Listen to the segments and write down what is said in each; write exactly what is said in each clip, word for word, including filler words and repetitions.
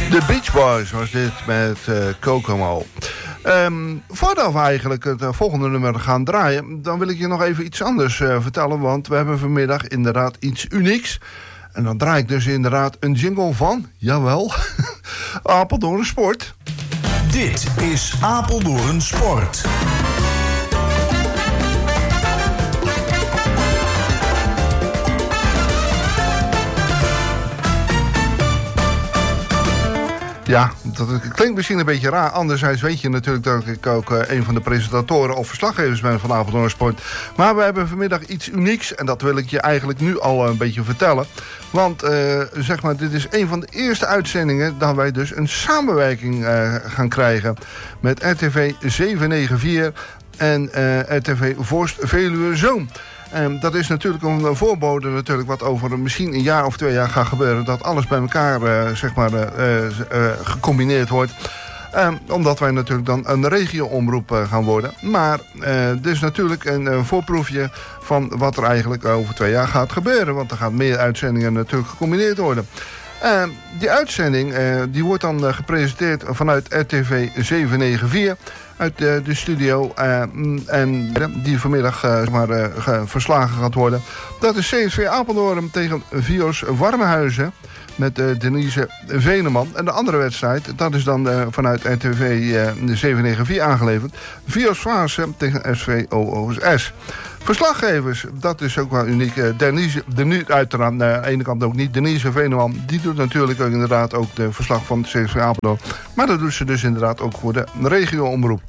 De Beach Boys was dit met uh, Kokomo. Um, voordat we eigenlijk het uh, volgende nummer gaan draaien, dan wil ik je nog even iets anders uh, vertellen. Want we hebben vanmiddag inderdaad iets unieks. En dan draai ik dus inderdaad een jingle van, jawel, Apeldoorn Sport. Dit is Apeldoorn Sport. Ja, dat klinkt misschien een beetje raar. Anderzijds weet je natuurlijk dat ik ook uh, een van de presentatoren of verslaggevers ben van Apeldoorn Sport. Maar we hebben vanmiddag iets unieks en dat wil ik je eigenlijk nu al een beetje vertellen. Want uh, zeg maar, dit is een van de eerste uitzendingen dat wij dus een samenwerking uh, gaan krijgen met R T V zevenhonderdvier en uh, R T V Vorst Veluwe Zoom. Um, dat is natuurlijk een voorbode natuurlijk wat over misschien een jaar of twee jaar gaat gebeuren. Dat alles bij elkaar uh, zeg maar, uh, uh, gecombineerd wordt. Um, omdat wij natuurlijk dan een regio-omroep uh, gaan worden. Maar uh, dit is natuurlijk een uh, voorproefje van wat er eigenlijk over twee jaar gaat gebeuren. Want er gaan meer uitzendingen natuurlijk gecombineerd worden. Uh, die uitzending uh, die wordt dan uh, gepresenteerd vanuit R T V zevenhonderdvier uit uh, de studio. Uh, en die vanmiddag uh, maar, uh, verslagen gaat worden. Dat is C S V Apeldoorn tegen Vios Warmhuizen met uh, Denise Veneman. En de andere wedstrijd, dat is dan uh, vanuit R T V uh, zevenhonderdvier aangeleverd. Vios Vaassen tegen S V O O S. Verslaggevers, dat is ook wel uniek. Uh, Denise, de, uiteraard, uh, aan de ene kant ook niet. Denise Veneman, die doet natuurlijk ook inderdaad ook de verslag van C S V Apeldoorn. Maar dat doet ze dus inderdaad ook voor de regio-omroep.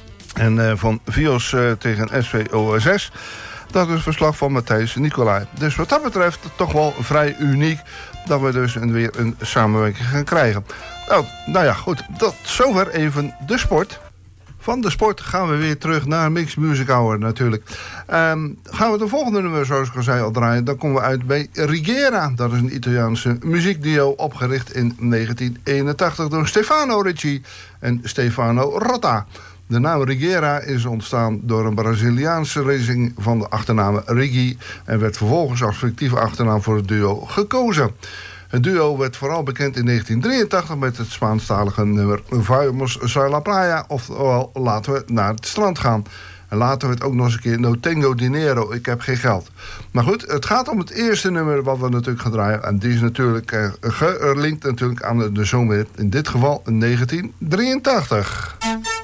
En uh, van Vios uh, tegen S V O O S. Dat is het verslag van Matthijs Nicolai. Dus wat dat betreft toch wel vrij uniek dat we dus een, weer een samenwerking gaan krijgen. Nou, nou ja, goed. Tot zover even de sport. Van de sport gaan we weer terug naar Mix Music Hour natuurlijk. Um, gaan we de volgende nummer, zoals ik al zei, al draaien. Dan komen we uit bij Rigera. Dat is een Italiaanse muziekduo opgericht in negentien eenentachtig door Stefano Ricci en Stefano Rota. De naam Rigera is ontstaan door een Braziliaanse racing van de achternaam Riggi en werd vervolgens als fictieve achternaam voor het duo gekozen. Het duo werd vooral bekend in negentien drieëntachtig met het Spaanstalige nummer Vamos a la Playa, oftewel laten we naar het strand gaan. En later werd ook nog eens een keer No Tengo Dinero, ik heb geen geld. Maar goed, het gaat om het eerste nummer wat we natuurlijk gaan draaien. En die is natuurlijk uh, gelinkt natuurlijk aan de, de zomer, in dit geval negentien drieëntachtig.